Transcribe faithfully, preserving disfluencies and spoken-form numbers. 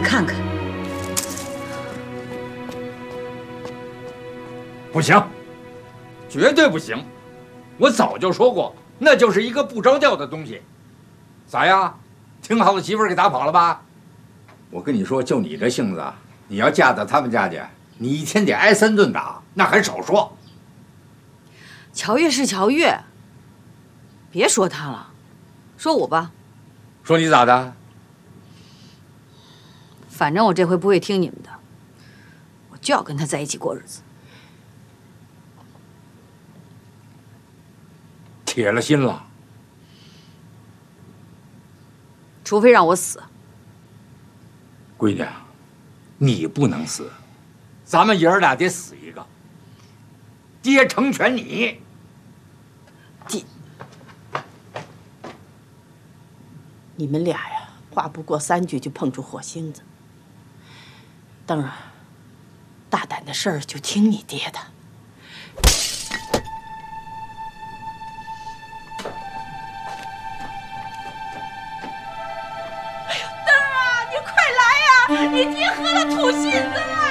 看看。 不行，绝对不行！我早就说过，那就是一个不着调的东西。咋样？挺好的媳妇儿给打跑了吧？我跟你说，就你这性子，你要嫁到他们家去，你一天得挨三顿打，那还少说。 乔越是乔越，别说他了，说我吧。 说你咋的？ 反正我这回不会听你们的，我就要跟他在一起过日子。 铁了心了。 除非让我死。 闺女，你不能死，咱们爷儿俩得死一个。爹成全你。 爹，你们俩呀，话不过三句就碰出火星子。当然，大胆的事儿就听你爹的。哎呦，灯儿啊，你快来呀！你爹喝了吐信子了。